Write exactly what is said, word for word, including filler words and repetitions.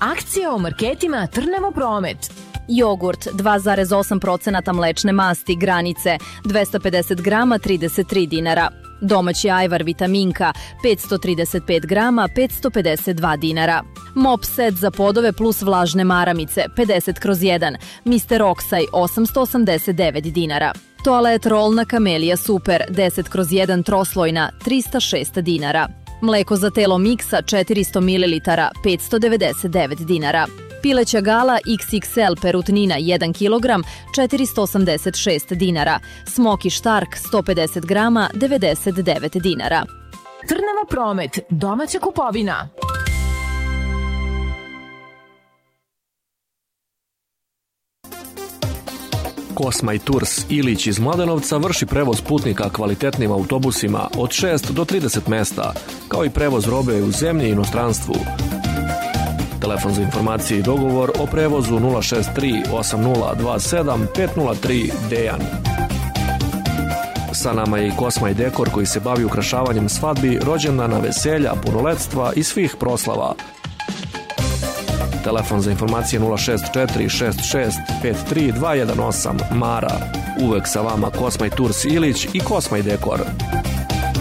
Akcija o marketima Trnavo Promet. Jogurt dva zarez osam posto mlečne masti granice dvesta pedeset grama trideset tri dinara. Domaći ajvar vitaminka petsto trideset pet grama petsto pedeset dva dinara. Mop set za podove plus vlažne maramice pedeset kroz jedan, mister Oksaj osamsto osamdeset devet dinara. Toalet rolna Kamelija Super deset kroz jedan troslojna trista šest dinara. Mleko za telo Miksa četiristo mililitara petsto devedeset devet dinara. Pileća gala iks iks el perutnina jedan kilogram četiristo osamdeset šest dinara. Smoki štark sto pedeset grama devedeset devet dinara. Trnavo Promet, domaća kupovina. Kosmaj Tours Ilić iz Mladenovca vrši prevoz putnika kvalitetnim autobusima od šest do trideset mesta, kao i prevoz robe u zemlji i inostranstvu. Telefon za informacije i dogovor o prevozu nula šest tri osam nula dva sedam pet nula tri Dejan. Sa nama je i Kosmaj Dekor koji se bavi ukrašavanjem svadbi, rođendana, veselja, punoletstva i svih proslava. Telefon za informacije nula šest četiri šest šest pet tri dva jedan osam Mara. Uvek sa vama Kosmaj Tours Ilić i Kosmaj Dekor.